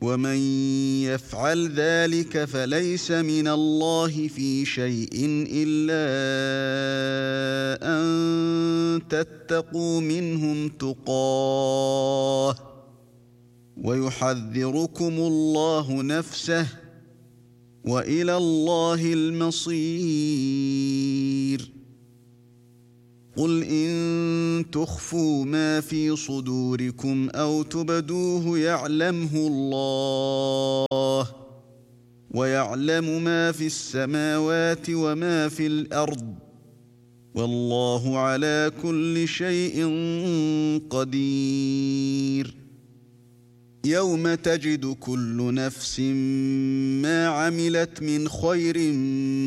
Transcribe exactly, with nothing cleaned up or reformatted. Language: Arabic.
ومن يفعل ذلك فليس من الله في شيء إلا أن تتقوا منهم تقاه ويحذركم الله نفسه وإلى الله المصير. قل إن تخفوا ما في صدوركم أو تبدوه يعلمه الله ويعلم ما في السماوات وما في الأرض والله على كل شيء قدير. يوم تجد كل نفس ما عملت من خير